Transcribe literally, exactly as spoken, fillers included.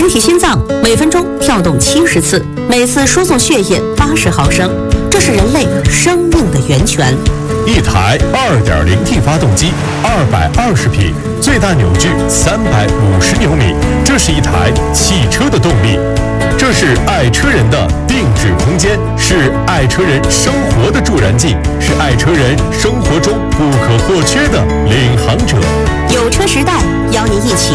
人体心脏每分钟跳动七十次，每次输送血液八十毫升，这是人类生命的源泉。 一台 二点零 T 发动机，二百二十匹，最大扭矩三百五十牛米，这是一台汽车的动力。这是爱车人的定制空间，是爱车人生活的助燃剂，是爱车人生活中不可或缺的领航者。 有车时代邀您一起